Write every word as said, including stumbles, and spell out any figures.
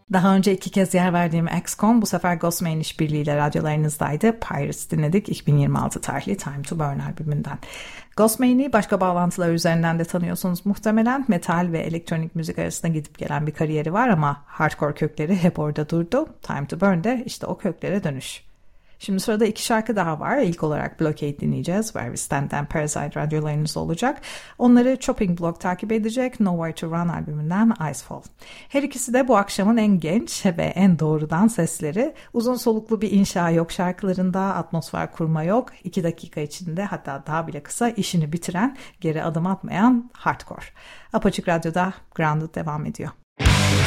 Daha önce iki kez yer verdiğim X COM bu sefer Ghostman işbirliğiyle radyolarınızdaydı. Pirates dinledik iki bin yirmi altı tarihli Time to Burn albümünden. Ghostman'i başka bağlantılar üzerinden de tanıyorsunuz muhtemelen. Metal ve elektronik müzik arasında gidip gelen bir kariyeri var ama hardcore kökleri hep orada durdu. Time to Burn de işte o köklere dönüş. Şimdi sırada iki şarkı daha var. İlk olarak Blockade dinleyeceğiz. Where We Stand'den Parasite radyolarınız olacak. Onları Chopping Block takip edecek. Nowhere to Run albümünden Icefall. Her ikisi de bu akşamın en genç ve en doğrudan sesleri. Uzun soluklu bir inşa yok şarkılarında, atmosfer kurma yok. İki dakika içinde, hatta daha bile kısa, işini bitiren, geri adım atmayan hardcore. Apaçık Radyo'da Grounded devam ediyor.